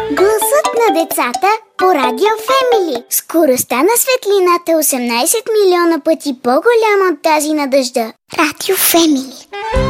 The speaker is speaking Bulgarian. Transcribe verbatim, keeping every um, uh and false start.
Гласът на децата по Радио Фемили. Скоростта на светлината е осемнайсет милиона пъти по-голяма от тази на дъжда. Радио Фемили.